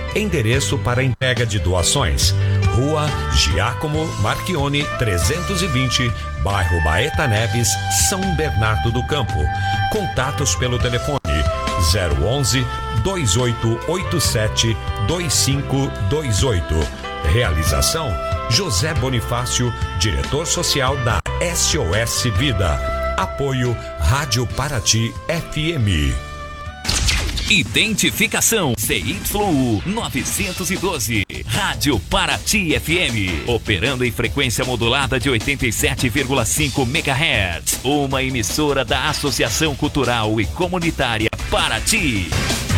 Endereço para entrega de doações: Rua Giacomo Marchione 320, bairro Baeta Neves, São Bernardo do Campo. Contatos pelo telefone 011 2887 2528. Realização: José Bonifácio, diretor social da SOS Vida. Apoio Rádio Paraty FM. Identificação CYU 912, Rádio Paraty FM, operando em frequência modulada de 87,5 MHz, uma emissora da Associação Cultural e Comunitária Paraty.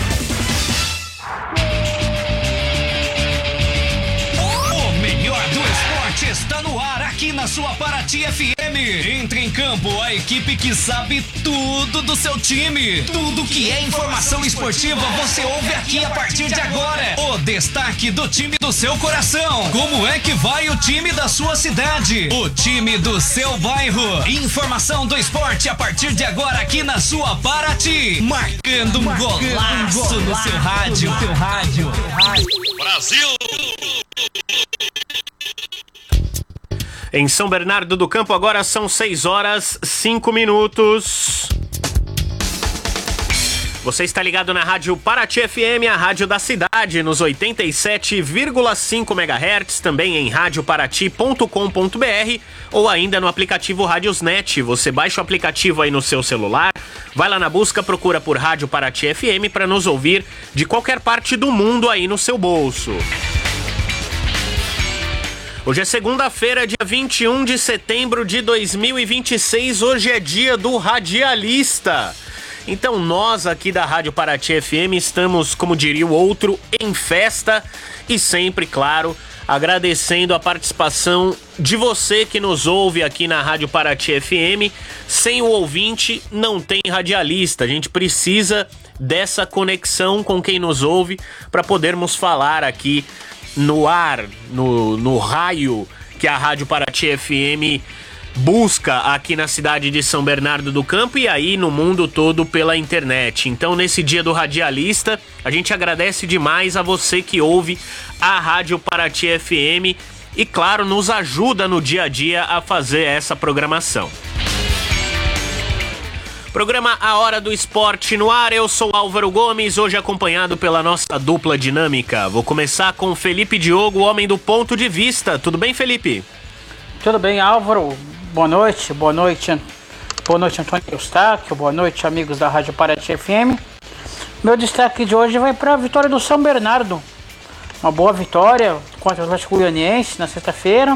O melhor do esporte está no ar aqui na sua Paraty FM. Entre em campo a equipe que sabe tudo do seu time. Tudo que é informação esportiva você ouve aqui a partir de agora. O destaque do time do seu coração. Como é que vai o time da sua cidade? O time do seu bairro. Informação do esporte a partir de agora aqui na sua Paraty. Marcando um golaço no seu rádio. Brasil! Em São Bernardo do Campo agora são 6h05. Você está ligado na Rádio Paraty FM, a rádio da cidade, nos 87,5 MHz, também em radioparaty.com.br ou ainda no aplicativo Radiosnet. Você baixa o aplicativo aí no seu celular, vai lá na busca, procura por Rádio Paraty FM para nos ouvir de qualquer parte do mundo aí no seu bolso. Hoje é segunda-feira, dia 21 de setembro de 2026, hoje é dia do radialista. Então nós aqui da Rádio Paraty FM estamos, como diria o outro, em festa e sempre, claro, agradecendo a participação de você que nos ouve aqui na Rádio Paraty FM. Sem o ouvinte não tem radialista, a gente precisa dessa conexão com quem nos ouve para podermos falar aqui no ar, no raio que a Rádio Paraty FM busca aqui na cidade de São Bernardo do Campo e aí no mundo todo pela internet. Então, nesse dia do radialista, a gente agradece demais a você que ouve a Rádio Paraty FM e, claro, nos ajuda no dia a dia a fazer essa programação. Programa A Hora do Esporte no ar, eu sou Álvaro Gomes, hoje acompanhado pela nossa dupla dinâmica. Vou começar com Felipe Diogo, o homem do ponto de vista. Tudo bem, Felipe? Tudo bem, Álvaro. Boa noite, Antônio Eustáquio, boa noite, amigos da Rádio Paraty FM. Meu destaque de hoje vai para a vitória do São Bernardo. Uma boa vitória contra o Atlético Goianiense na sexta-feira.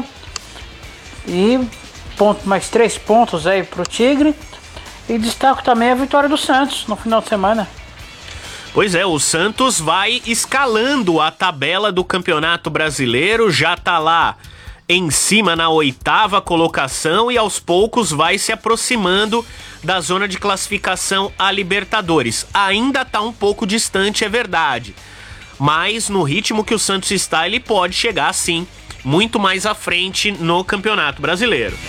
E mais 3 pontos aí para o Tigre. E destaco também a vitória do Santos no final de semana. Pois é, o Santos vai escalando a tabela do Campeonato Brasileiro, já tá lá em cima na 8ª colocação e aos poucos vai se aproximando da zona de classificação a Libertadores. Ainda tá um pouco distante, é verdade, mas no ritmo que o Santos está, ele pode chegar sim muito mais à frente no Campeonato Brasileiro.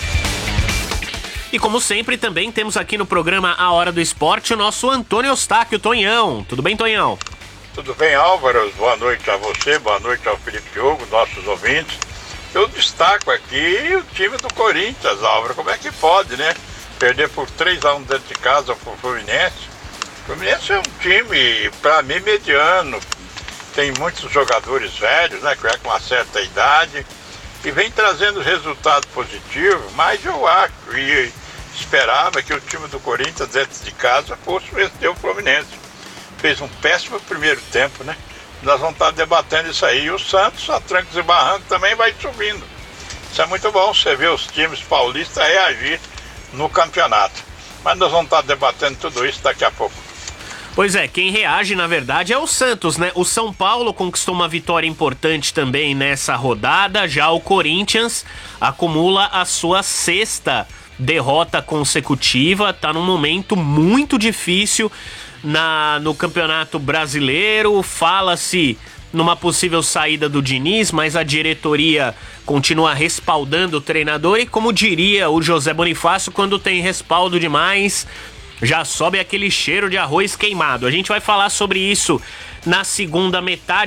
E como sempre, também temos aqui no programa A Hora do Esporte o nosso Antônio Eustáquio, Tonhão. Tudo bem, Tonhão? Tudo bem, Álvaro. Boa noite a você, boa noite ao Felipe Diogo, nossos ouvintes. Eu destaco aqui o time do Corinthians, Álvaro. Como é que pode, né? Perder por 3-1 dentro de casa pro Fluminense. O Fluminense é um time, para mim, mediano. Tem muitos jogadores velhos, né? Que é com uma certa idade. E vem trazendo resultado positivo, mas eu acho e esperava que o time do Corinthians dentro de casa fosse vencer o Fluminense. Fez um péssimo primeiro tempo, né? Nós vamos estar debatendo isso aí. E o Santos, a trancos e barrancos, também vai subindo. Isso é muito bom, você vê os times paulistas reagir no campeonato. Mas nós vamos estar debatendo tudo isso daqui a pouco. Pois é, quem reage, na verdade, é o Santos, né? O São Paulo conquistou uma vitória importante também nessa rodada. Já o Corinthians acumula a sua 6ª derrota consecutiva. Tá num momento muito difícil no Campeonato Brasileiro. Fala-se numa possível saída do Diniz, mas a diretoria continua respaldando o treinador. E como diria o José Bonifácio, quando tem respaldo demais, já sobe aquele cheiro de arroz queimado. A gente vai falar sobre isso na segunda metade